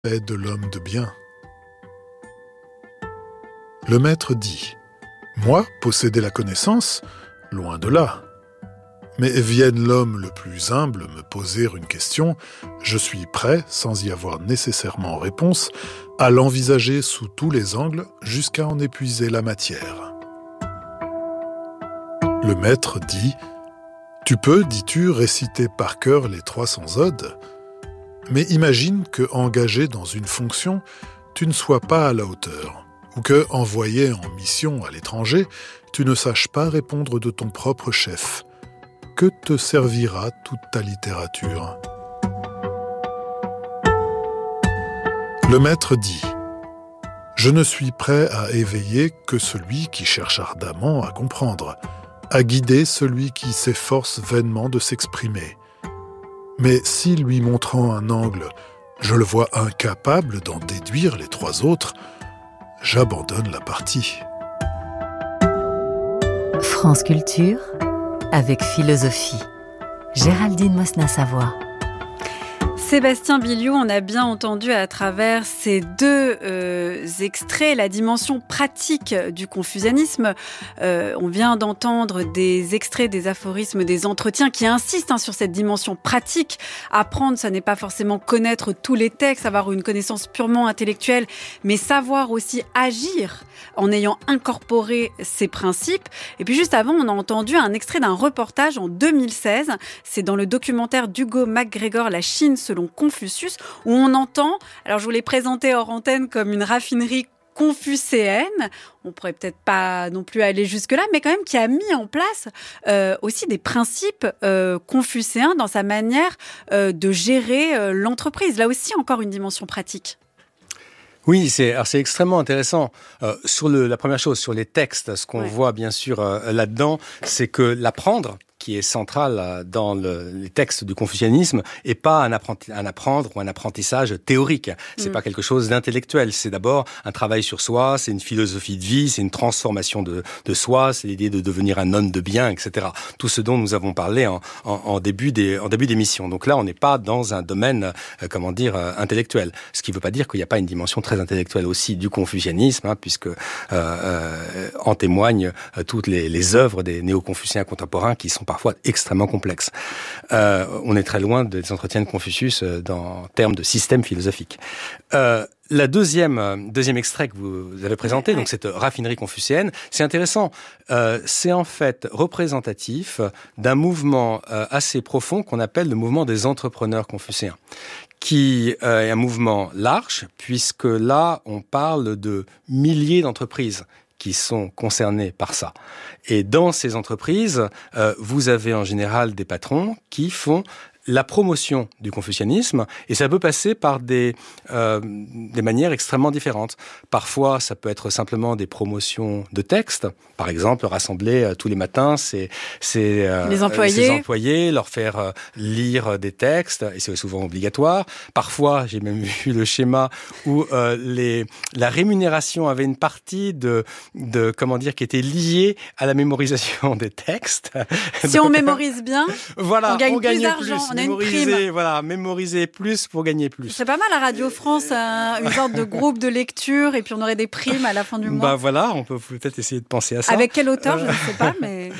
fait de l'homme de bien. Le maître dit : moi, posséder la connaissance, loin de là. Mais vienne l'homme le plus humble me poser une question, je suis prêt, sans y avoir nécessairement réponse, à l'envisager sous tous les angles jusqu'à en épuiser la matière. Le maître dit : tu peux, dis-tu, réciter par cœur les 300 odes, mais imagine que, engagé dans une fonction, tu ne sois pas à la hauteur, ou que, envoyé en mission à l'étranger, tu ne saches pas répondre de ton propre chef. Que te servira toute ta littérature ? Le maître dit : je ne suis prêt à éveiller que celui qui cherche ardemment à comprendre, à guider celui qui s'efforce vainement de s'exprimer. Mais si, lui montrant un angle, je le vois incapable d'en déduire les 3 autres, j'abandonne la partie. France Culture, avec philosophie. Géraldine Mosna-Savoie. Sébastien Billiou, on a bien entendu à travers ces 2 extraits la dimension pratique du confucianisme. On vient d'entendre des extraits, des aphorismes, des entretiens qui insistent sur cette dimension pratique. Apprendre, ça n'est pas forcément connaître tous les textes, avoir une connaissance purement intellectuelle, mais savoir aussi agir en ayant incorporé ces principes. Et puis juste avant, on a entendu un extrait d'un reportage en 2016. C'est dans le documentaire d'Hugo McGregor, La Chine selon Confucius, où on entend, alors je vous l'ai présenté hors antenne comme une raffinerie confucéenne, on pourrait peut-être pas non plus aller jusque-là, mais quand même qui a mis en place aussi des principes confucéens dans sa manière de gérer l'entreprise. Là aussi, encore une dimension pratique. Oui, c'est extrêmement intéressant. Sur la première chose, sur les textes, ce qu'on voit bien sûr là-dedans, c'est que l'apprendre, qui est central dans les textes du confucianisme, et pas un apprendre ou un apprentissage théorique. C'est pas quelque chose d'intellectuel. C'est d'abord un travail sur soi, c'est une philosophie de vie, c'est une transformation de soi, c'est l'idée de devenir un homme de bien, etc. Tout ce dont nous avons parlé en début d'émission. Donc là, on n'est pas dans un domaine, intellectuel. Ce qui ne veut pas dire qu'il n'y a pas une dimension très intellectuelle aussi du confucianisme, puisque en témoignent toutes les œuvres des néo-confucéens contemporains qui sont parfois extrêmement complexes. On est très loin des entretiens de Confucius en termes de système philosophique. La deuxième extrait que vous avez présenté, donc cette raffinerie confucéenne, c'est intéressant. C'est en fait représentatif d'un mouvement assez profond qu'on appelle le mouvement des entrepreneurs confucéens, qui est un mouvement large, puisque là, on parle de milliers d'entreprises qui sont concernés par ça. Et dans ces entreprises, vous avez en général des patrons qui font la promotion du confucianisme, et ça peut passer par des manières extrêmement différentes. Parfois, ça peut être simplement des promotions de textes. Par exemple, rassembler tous les matins ces employés, leur faire lire des textes, et c'est souvent obligatoire. Parfois, j'ai même vu le schéma où la rémunération avait une partie qui était liée à la mémorisation des textes. Si on mémorise bien, voilà, on gagne plus d'argent. On a une prime. Mémoriser plus pour gagner plus. C'est pas mal à Radio France, une sorte de groupe de lecture, et puis on aurait des primes à la fin du mois. On peut peut-être essayer de penser à ça. Avec quel auteur, je ne sais pas, mais...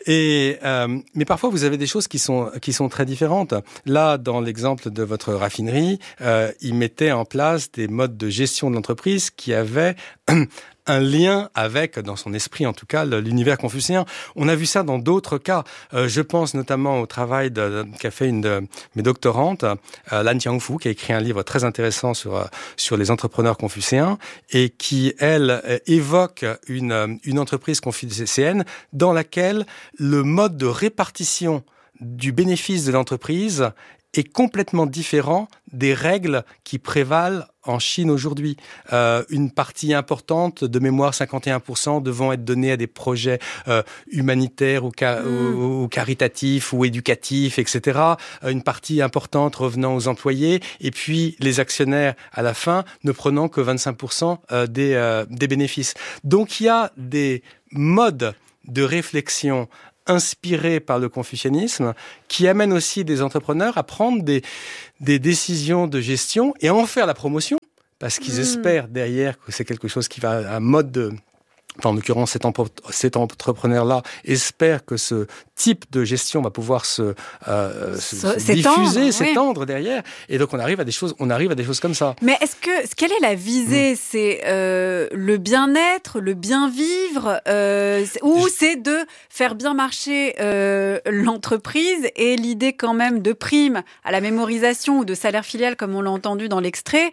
Mais parfois, vous avez des choses qui sont très différentes. Là, dans l'exemple de votre raffinerie, ils mettaient en place des modes de gestion de l'entreprise qui avaient un lien avec, dans son esprit en tout cas, l'univers confucéen. On a vu ça dans d'autres cas. Je pense notamment au travail qu'a fait une de mes doctorantes, Lan Xiangfu, qui a écrit un livre très intéressant sur les entrepreneurs confucéens, et qui, elle, évoque une entreprise confucéenne dans laquelle le mode de répartition du bénéfice de l'entreprise est complètement différent des règles qui prévalent en Chine aujourd'hui. Une partie importante, de mémoire 51%, devant être donnée à des projets humanitaires ou caritatifs ou éducatifs, etc. Une partie importante revenant aux employés, et puis les actionnaires à la fin ne prenant que 25% des bénéfices. Donc il y a des modes de réflexion inspirés par le confucianisme, qui amènent aussi des entrepreneurs à prendre des décisions de gestion et à en faire la promotion, parce qu'ils espèrent derrière que c'est quelque chose qui va un mode de... Enfin, en l'occurrence, cet entrepreneur-là espère que ce type de gestion va pouvoir se diffuser, s'étendre derrière. Et donc, on arrive à des choses comme ça. Mais quelle est la visée? C'est le bien-être, le bien-vivre, ou c'est de faire bien marcher l'entreprise, et l'idée quand même de prime à la mémorisation ou de salaire filial, comme on l'a entendu dans l'extrait,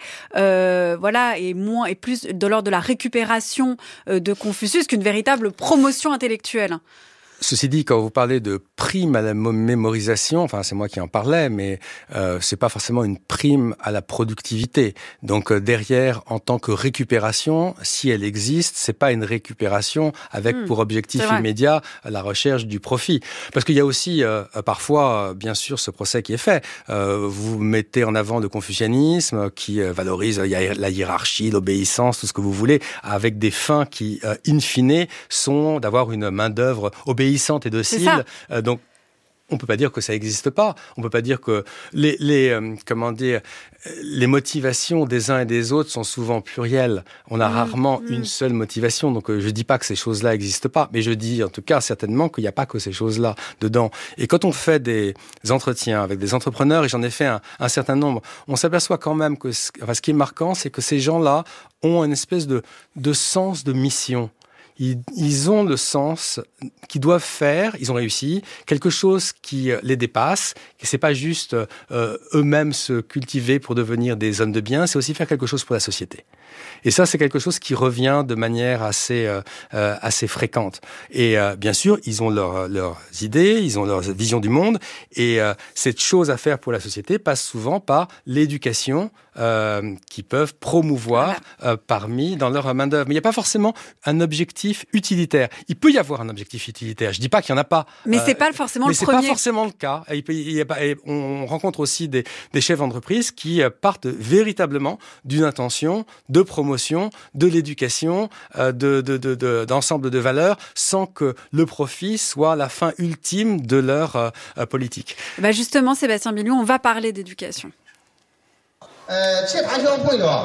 et plus de l'ordre de la récupération de Confucius qu'une véritable promotion intellectuelle. Ceci dit, quand vous parlez de prime à la mémorisation, enfin c'est moi qui en parlais, mais c'est pas forcément une prime à la productivité. Donc derrière, en tant que récupération, si elle existe, c'est pas une récupération avec pour objectif immédiat la recherche du profit. Parce qu'il y a aussi parfois, bien sûr, ce procès qui est fait. Vous mettez en avant le confucianisme qui valorise la hiérarchie, l'obéissance, tout ce que vous voulez, avec des fins qui, in fine, sont d'avoir une main-d'œuvre obéissante et docile. Donc, on peut pas dire que ça n'existe pas. On peut pas dire que les motivations des uns et des autres sont souvent plurielles. On a rarement une seule motivation. Donc, je dis pas que ces choses-là n'existent pas, mais je dis en tout cas certainement qu'il n'y a pas que ces choses-là dedans. Et quand on fait des entretiens avec des entrepreneurs, et j'en ai fait un certain nombre, on s'aperçoit quand même que ce qui est marquant, c'est que ces gens-là ont une espèce de sens de mission. Ils ont le sens qu'ils doivent faire, ils ont réussi, quelque chose qui les dépasse, que c'est pas juste eux-mêmes se cultiver pour devenir des hommes de bien, c'est aussi faire quelque chose pour la société. Et ça, c'est quelque chose qui revient de manière assez fréquente. Et bien sûr, ils ont leurs idées, ils ont leur vision du monde, et cette chose à faire pour la société passe souvent par l'éducation qu'ils peuvent promouvoir parmi dans leur main-d'œuvre. Mais il n'y a pas forcément un objectif utilitaire. Il peut y avoir un objectif utilitaire. Je dis pas qu'il n'y en a pas. Mais c'est pas forcément le premier. Mais c'est pas forcément le cas. On rencontre aussi des chefs d'entreprise qui partent véritablement d'une intention de promotion, de l'éducation, d'ensemble de valeurs, sans que le profit soit la fin ultime de leur politique. Justement, Sébastien Bilyou, on va parler d'éducation. 其他小朋友，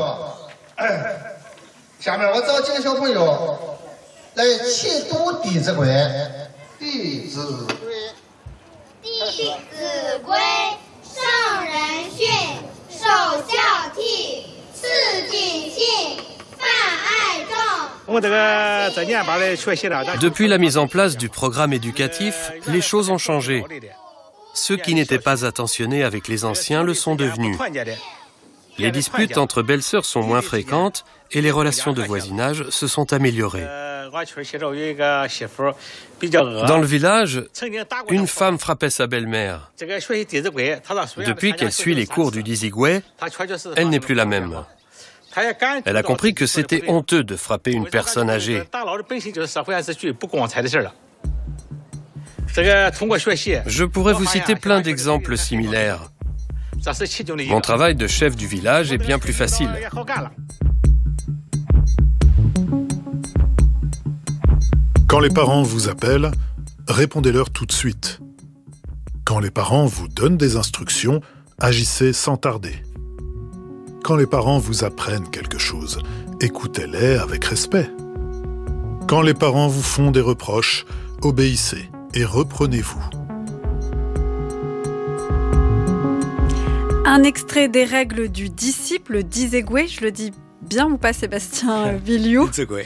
下面我找几个小朋友来齐读《弟子规》。弟子规，弟子规，圣人训，首孝悌，次谨信，泛爱众。 Depuis la mise en place du programme éducatif, les choses ont changé. Ceux qui n'étaient pas attentionnés avec les anciens le sont devenus. Les disputes entre belles-sœurs sont moins fréquentes et les relations de voisinage se sont améliorées. Dans le village, une femme frappait sa belle-mère. Depuis qu'elle suit les cours du Dizigwe, elle n'est plus la même. Elle a compris que c'était honteux de frapper une personne âgée. Je pourrais vous citer plein d'exemples similaires. Mon travail de chef du village est bien plus facile. Quand les parents vous appellent, répondez-leur tout de suite. Quand les parents vous donnent des instructions, agissez sans tarder. Quand les parents vous apprennent quelque chose, écoutez-les avec respect. Quand les parents vous font des reproches, obéissez et reprenez-vous. Un extrait des règles du disciple, Dizigwe, je le dis bien ou pas, Sébastien Bilyou,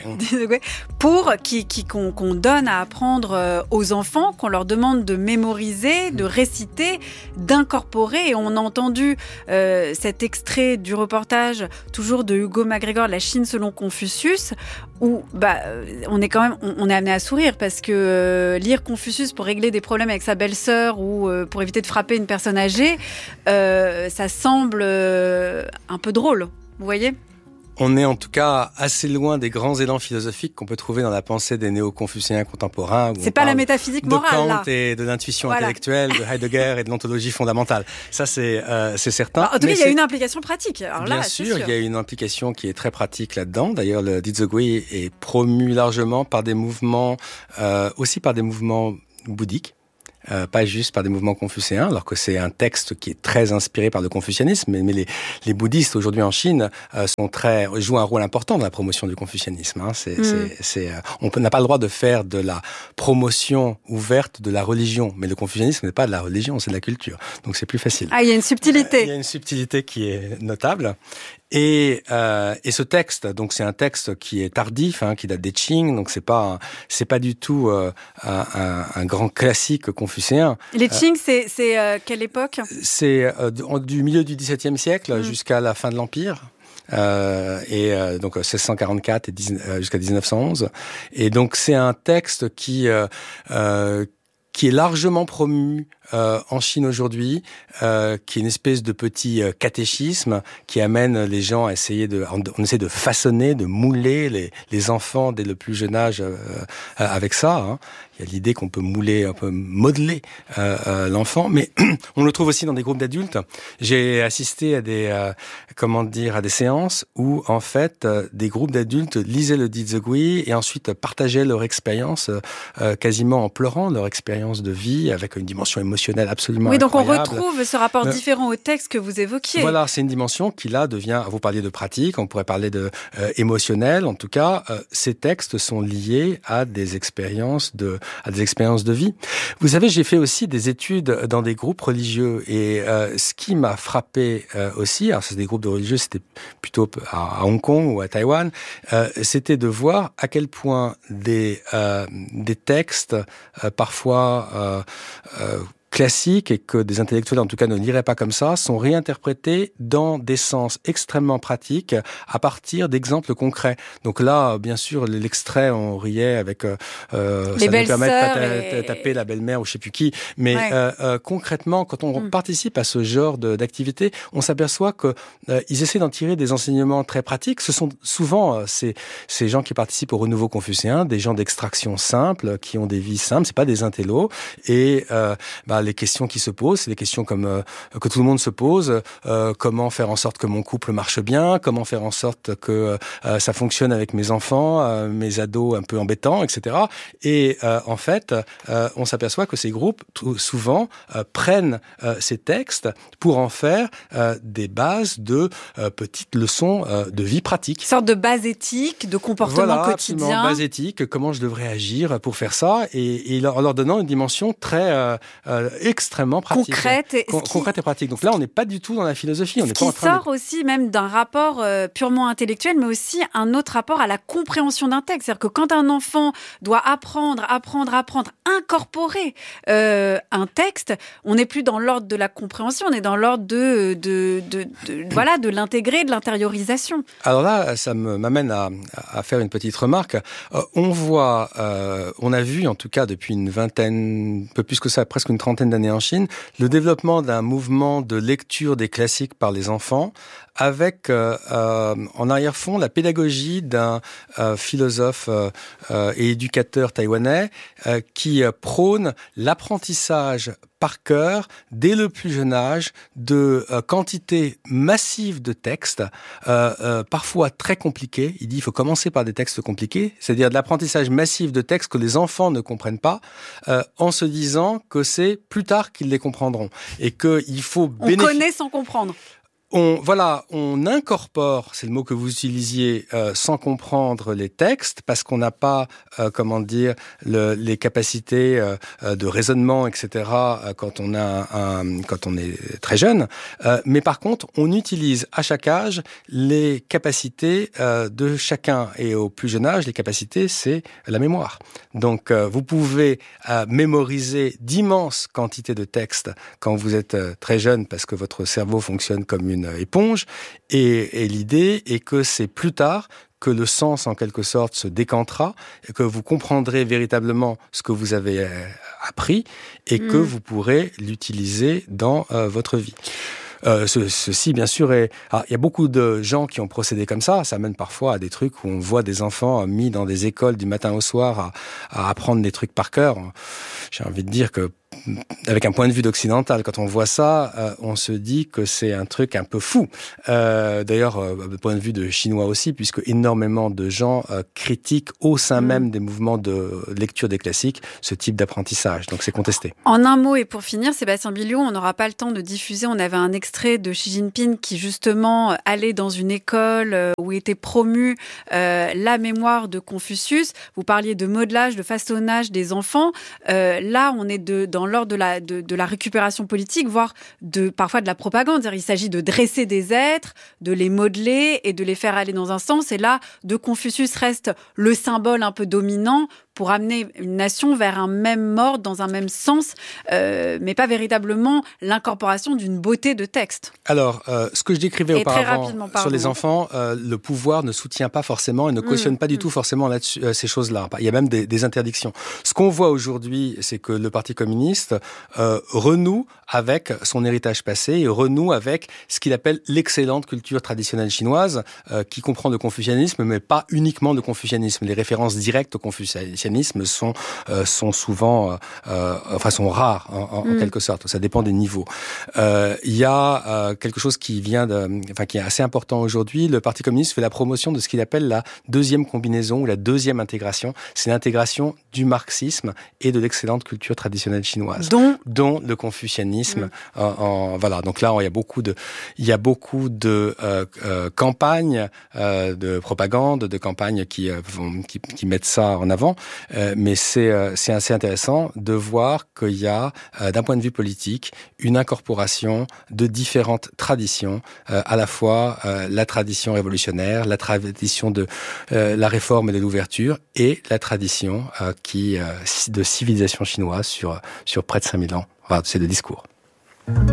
qu'on donne à apprendre aux enfants, qu'on leur demande de mémoriser, de réciter, d'incorporer. Et on a entendu cet extrait du reportage, toujours de Hugo MacGregor, La Chine selon Confucius, où on est amené à sourire parce que lire Confucius pour régler des problèmes avec sa belle-sœur ou pour éviter de frapper une personne âgée, ça semble un peu drôle, vous voyez ? On est en tout cas assez loin des grands élans philosophiques qu'on peut trouver dans la pensée des néo-confucéens contemporains. C'est pas la métaphysique morale, là. De Kant et de l'intuition intellectuelle, de Heidegger et de l'ontologie fondamentale. Ça, c'est certain. En tout cas, il y a une implication pratique. Alors bien sûr, il y a une implication qui est très pratique là-dedans. D'ailleurs, le Dizigwe est promu largement par des mouvements, aussi par des mouvements bouddhiques. Pas juste par des mouvements confucéens, alors que c'est un texte qui est très inspiré par le confucianisme, mais les bouddhistes aujourd'hui en Chine jouent un rôle important dans la promotion du confucianisme. Hein. On n'a pas le droit de faire de la promotion ouverte de la religion, mais le confucianisme n'est pas de la religion, c'est de la culture. Donc c'est plus facile. Ah, il y a une subtilité. Il y a une subtilité qui est notable. Et ce texte, donc c'est un texte qui est tardif, hein, qui date des Qing, donc c'est pas du tout un grand classique confucéen. Les Qing, c'est quelle époque ? C'est du milieu du XVIIe siècle jusqu'à la fin de l'Empire. Donc 1644 jusqu'à 1911. Et donc c'est un texte qui est largement promu en Chine aujourd'hui, qui est une espèce de petit catéchisme qui amène les gens à essayer on essaie de façonner, de mouler les enfants dès le plus jeune âge avec ça. Hein. Il y a l'idée qu'on peut mouler, on peut modeler l'enfant, mais on le trouve aussi dans des groupes d'adultes. J'ai assisté à des séances où en fait des groupes d'adultes lisaient le Dizegui et ensuite partageaient leur expérience quasiment en pleurant, leur expérience de vie avec une dimension émotionnelle absolument incroyable. Oui, donc on retrouve ce rapport différent au texte que vous évoquiez. Voilà, c'est une dimension qui là devient, vous parliez de pratique, on pourrait parler de émotionnel. En tout cas, ces textes sont liés à des expériences de vie. Vous savez, j'ai fait aussi des études dans des groupes religieux et ce qui m'a frappé aussi, alors c'est des groupes de religieux, c'était plutôt à Hong Kong ou à Taïwan, c'était de voir à quel point des textes parfois classiques et que des intellectuels en tout cas ne liraient pas comme ça, sont réinterprétés dans des sens extrêmement pratiques à partir d'exemples concrets. Donc là, bien sûr, l'extrait, on riait avec ça nous permet de taper la belle-mère ou je sais plus qui, mais concrètement, quand on participe à ce genre d'activité, on s'aperçoit que ils essaient d'en tirer des enseignements très pratiques. Ce sont souvent ces gens qui participent au renouveau confucéen, des gens d'extraction simple, qui ont des vies simples, c'est pas des intellos, et les questions qui se posent, c'est des questions comme que tout le monde se pose. Comment faire en sorte que mon couple marche bien ? Comment faire en sorte que ça fonctionne avec mes enfants, mes ados un peu embêtants, etc. Et en fait, on s'aperçoit que ces groupes, souvent, prennent ces textes pour en faire des bases de petites leçons de vie pratique. Une sorte de base éthique, de comportement quotidien. Voilà, base éthique, comment je devrais agir pour faire ça, et en leur donnant une dimension très extrêmement pratique. Concrète et pratique. Donc là, on n'est pas du tout dans la philosophie. On n'est pas en train sort aussi même d'un rapport purement intellectuel, mais aussi un autre rapport à la compréhension d'un texte. C'est-à-dire que quand un enfant doit apprendre, incorporer un texte, on n'est plus dans l'ordre de la compréhension, on est dans l'ordre de l'intégrer, de l'intériorisation. Alors là, ça m'amène à faire une petite remarque. On a vu, en tout cas depuis une vingtaine, un peu plus que ça, presque une trentaine d'années en Chine, le développement d'un mouvement de lecture des classiques par les enfants, avec en arrière-fond la pédagogie d'un philosophe et éducateur taïwanais qui prône l'apprentissage par cœur, dès le plus jeune âge, de quantités massives de textes, parfois très compliqués. Il dit qu'il faut commencer par des textes compliqués, c'est-à-dire de l'apprentissage massif de textes que les enfants ne comprennent pas, en se disant que c'est plus tard qu'ils les comprendront. Et qu'il faut On connaît sans comprendre. On incorpore, c'est le mot que vous utilisiez, sans comprendre les textes, parce qu'on n'a pas, les capacités de raisonnement, etc. Quand on est très jeune. Mais par contre, on utilise à chaque âge les capacités de chacun. Et au plus jeune âge, les capacités, c'est la mémoire. Donc, vous pouvez mémoriser d'immenses quantités de textes quand vous êtes très jeune, parce que votre cerveau fonctionne comme une éponge, et l'idée est que c'est plus tard que le sens en quelque sorte se décantera, et que vous comprendrez véritablement ce que vous avez appris, et que vous pourrez l'utiliser dans votre vie. Ceci, bien sûr, il y a beaucoup de gens qui ont procédé comme ça. Ça mène parfois à des trucs où on voit des enfants mis dans des écoles du matin au soir à apprendre des trucs par cœur. J'ai envie de dire que avec un point de vue d'occidental, quand on voit ça, on se dit que c'est un truc un peu fou. D'ailleurs, du point de vue de chinois aussi, puisque énormément de gens critiquent au sein même des mouvements de lecture des classiques ce type d'apprentissage. Donc c'est contesté. En un mot et pour finir, Sébastien Billiou, on n'aura pas le temps de diffuser. On avait un extrait de Xi Jinping qui justement allait dans une école où était promue la mémoire de Confucius. Vous parliez de modelage, de façonnage des enfants. Là, on est dans l'ordre de la récupération politique, voire parfois de la propagande. C'est-à-dire, il s'agit de dresser des êtres, de les modeler et de les faire aller dans un sens. Et là, de Confucius reste le symbole un peu dominant pour amener une nation vers un même ordre, dans un même sens, mais pas véritablement l'incorporation d'une beauté de texte. Alors, ce que je décrivais auparavant sur les enfants, le pouvoir ne soutient pas forcément et ne cautionne pas du tout forcément là-dessus, ces choses-là. Il y a même des interdictions. Ce qu'on voit aujourd'hui, c'est que le Parti communiste renoue avec son héritage passé et renoue avec ce qu'il appelle l'excellente culture traditionnelle chinoise, qui comprend le confucianisme, mais pas uniquement le confucianisme. Les références directes au confucianisme sont souvent, sont rares en quelque sorte. Ça dépend des niveaux. Il y a quelque chose qui est assez important aujourd'hui. Le Parti communiste fait la promotion de ce qu'il appelle la deuxième combinaison ou la deuxième intégration. C'est l'intégration du marxisme et de l'excellente culture traditionnelle chinoise, dont le confucianisme. Voilà. Donc là, il y a beaucoup de campagnes de propagande, de campagnes qui mettent ça en avant. Mais c'est assez intéressant de voir qu'il y a, d'un point de vue politique, une incorporation de différentes traditions, à la fois la tradition révolutionnaire, la tradition de la réforme et de l'ouverture, et la tradition de civilisation chinoise sur près de 5000 ans. Voilà, c'est le discours.